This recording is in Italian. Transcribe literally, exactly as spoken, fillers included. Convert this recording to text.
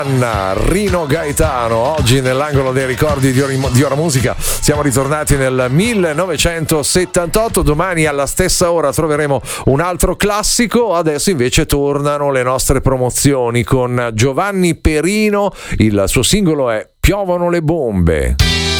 Rino Gaetano, oggi nell'angolo dei ricordi di, Ori- di Ora Musica siamo ritornati nel millenovecentosettantotto. Domani alla stessa ora troveremo un altro classico. Adesso invece tornano le nostre promozioni con Giovanni Perino. Il suo singolo è Piovono le bombe.